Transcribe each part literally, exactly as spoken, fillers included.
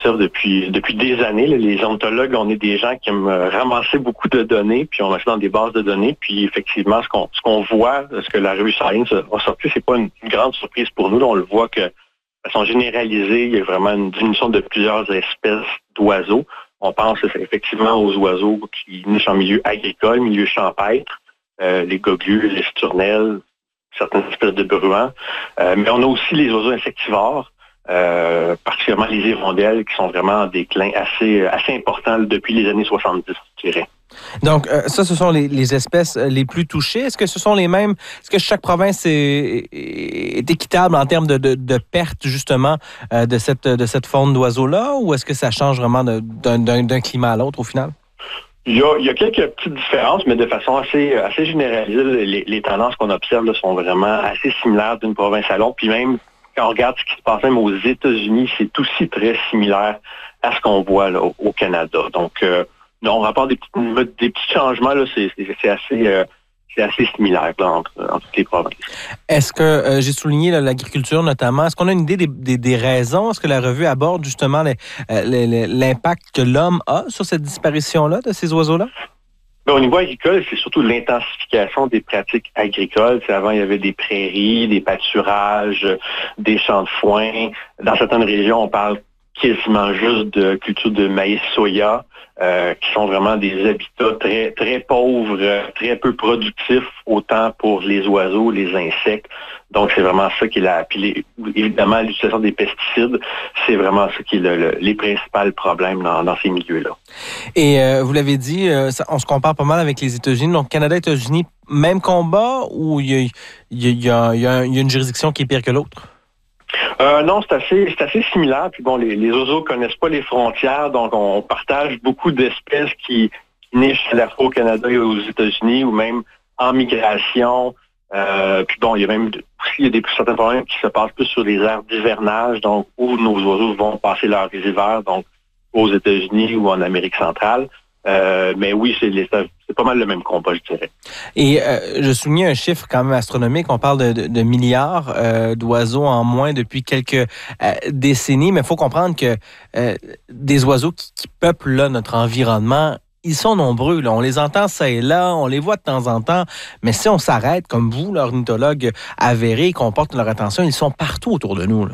Depuis, depuis des années. Là, les ornithologues, on est des gens qui aiment ramasser beaucoup de données, puis on met ça dans des bases de données. Puis effectivement, ce qu'on ce qu'on voit, ce que la revue Science a sorti, c'est pas une, une grande surprise pour nous. Là, on le voit que de façon généralisée, il y a vraiment une diminution de plusieurs espèces d'oiseaux. On pense effectivement aux oiseaux qui nichent en milieu agricole, milieu champêtre, euh, les gogues, les sturnelles, certaines espèces de bruants. Euh, mais on a aussi les oiseaux insectivores. Euh, particulièrement les hirondelles qui sont vraiment en déclin assez, assez important depuis les années soixante-dix, je dirais. Donc, euh, ça, ce sont les, les espèces les plus touchées. Est-ce que ce sont les mêmes? Est-ce que chaque province est, est équitable en termes de, de, de perte, justement, euh, de cette, de cette faune d'oiseaux-là? Ou est-ce que ça change vraiment de, d'un, d'un, d'un climat à l'autre, au final? Il y, a, il y a quelques petites différences, mais de façon assez, assez généralisée, les, les tendances qu'on observe là, sont vraiment assez similaires d'une province à l'autre. Puis même, quand on regarde ce qui se passe même aux États-Unis, c'est aussi très similaire à ce qu'on voit là, au, au Canada. Donc, euh, non, on rapporte des petits, des petits changements, là, c'est, c'est, c'est assez... Euh, C'est assez similaire là, entre, entre toutes les provinces. Est-ce que, euh, j'ai souligné là, l'agriculture notamment, est-ce qu'on a une idée des, des, des raisons? Est-ce que la revue aborde justement les, euh, les, les, l'impact que l'homme a sur cette disparition-là de ces oiseaux-là? Bien, au niveau agricole, c'est surtout l'intensification des pratiques agricoles. C'est avant, il y avait des prairies, des pâturages, des champs de foin. Dans certaines régions, on parle quasiment juste de culture de maïs soya, euh, qui sont vraiment des habitats très très pauvres, très peu productifs, autant pour les oiseaux, les insectes. Donc, c'est vraiment ça qui est la... Puis, les, évidemment, l'utilisation des pesticides, c'est vraiment ça qui est le, le, les principaux problèmes dans, dans ces milieux-là. Et euh, vous l'avez dit, euh, ça, on se compare pas mal avec les États-Unis. Donc, Canada, États-Unis, même combat ou il y a, y a, y a, y a une juridiction qui est pire que l'autre? Euh, non, c'est assez, c'est assez similaire. Puis bon, les, les oiseaux connaissent pas les frontières, donc on partage beaucoup d'espèces qui, qui nichent à la fois au Canada et aux États-Unis, ou même en migration. Euh, puis bon, il y a même aussi il y a des certains problèmes qui se passent plus sur les aires d'hivernage, donc où nos oiseaux vont passer leurs hivers, donc aux États-Unis ou en Amérique centrale. Euh, mais oui, c'est, les, c'est pas mal le même combat, je dirais. Et euh, je souligne un chiffre quand même astronomique. On parle de, de, de milliards euh, d'oiseaux en moins depuis quelques euh, décennies. Mais il faut comprendre que euh, des oiseaux qui, qui peuplent là, notre environnement, ils sont nombreux. Là. On les entend ça et là, on les voit de temps en temps. Mais si on s'arrête, comme vous, l'ornithologue avéré, qu'on porte leur attention, ils sont partout autour de nous, là.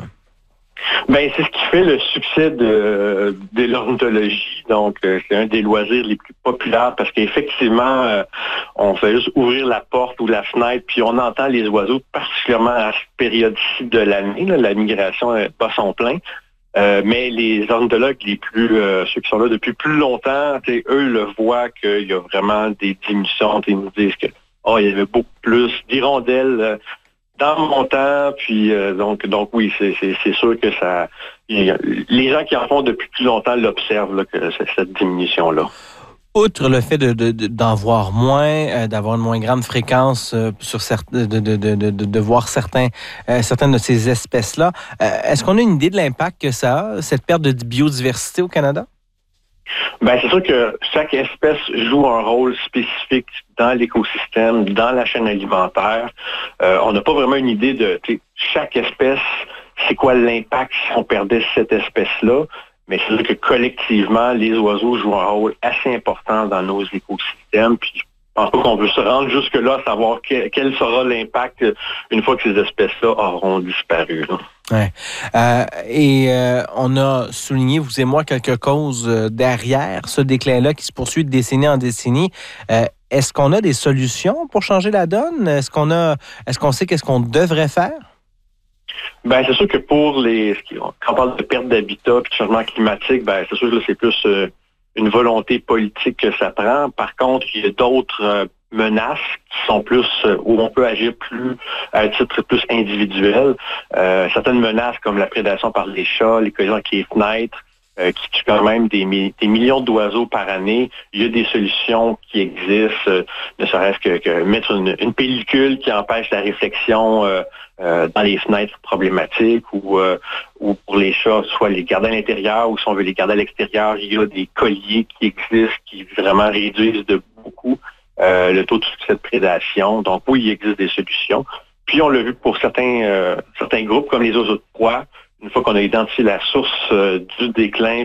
Ben, c'est ce qui fait le succès de, de l'ornithologie. Donc, euh, c'est un des loisirs les plus populaires parce qu'effectivement, euh, on fait juste ouvrir la porte ou la fenêtre, puis on entend les oiseaux, particulièrement à cette période-ci de l'année. Là, la migration n'est pas son plein. Euh, mais les ornithologues les plus, euh, ceux qui sont là depuis plus longtemps, eux le voient qu'il y a vraiment des diminutions. Ils nous disent que oh, il y avait beaucoup plus d'hirondelles euh, dans mon temps, puis euh, donc donc oui, c'est, c'est, c'est sûr que ça. Y a, les gens qui en font depuis plus longtemps l'observent là, que c'est cette diminution-là. Outre le fait de, de, de, d'en voir moins, euh, d'avoir une moins grande fréquence euh, sur certains, de, de, de, de, de voir certains, euh, certaines de ces espèces-là, euh, est-ce qu'on a une idée de l'impact que ça a, cette perte de biodiversité au Canada? Ben, c'est sûr que chaque espèce joue un rôle spécifique dans l'écosystème, dans la chaîne alimentaire. Euh, on n'a pas vraiment une idée de chaque espèce, c'est quoi l'impact si on perdait cette espèce-là. Mais c'est sûr que collectivement, les oiseaux jouent un rôle assez important dans nos écosystèmes. Puis je pense pas qu'on peut se rendre jusque-là, savoir que, quel sera l'impact une fois que ces espèces-là auront disparu. Là. Ouais. Euh, et euh, on a souligné, vous et moi, quelques causes euh, derrière ce déclin-là qui se poursuit de décennie en décennie. Euh, est-ce qu'on a des solutions pour changer la donne? Est-ce qu'on a, est-ce qu'on sait qu'est-ce qu'on devrait faire? Ben c'est sûr que pour les quand on parle de perte d'habitat et de changement climatique, ben c'est sûr que là, c'est plus euh, une volonté politique que ça prend. Par contre, il y a d'autres euh, menaces qui sont plus euh, où on peut agir plus à un titre plus individuel. Euh, certaines menaces comme la prédation par les chats, les collisions avec les fenêtres, euh, qui tuent quand même des, des millions d'oiseaux par année. Il y a des solutions qui existent, euh, ne serait-ce que, que mettre une, une pellicule qui empêche la réflexion euh, euh, dans les fenêtres problématiques ou, euh, ou pour les chats, soit les garder à l'intérieur ou si on veut les garder à l'extérieur, il y a des colliers qui existent qui vraiment réduisent de beaucoup euh, le taux de succès de prédation. Donc oui, il existe des solutions. Puis on l'a vu pour certains, euh, certains groupes comme les oiseaux de proie. Une fois qu'on a identifié la source euh, du déclin